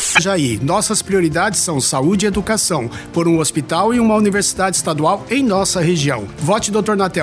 Jair, nossas prioridades são saúde e educação, por um hospital e uma universidade estadual em nossa região. Vote Dr. Natel.